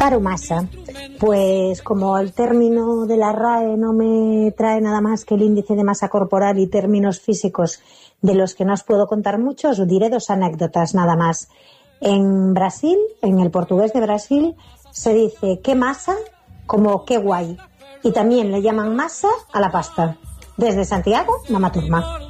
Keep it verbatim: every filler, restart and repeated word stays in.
Caro masa. Pues como el término de la R A E no me trae nada más que el índice de masa corporal y términos físicos de los que no os puedo contar mucho, os diré dos anécdotas nada más. En Brasil, en el portugués de Brasil, se dice qué masa como qué guay. Y también le llaman masa a la pasta. Desde Santiago, Mama Turma.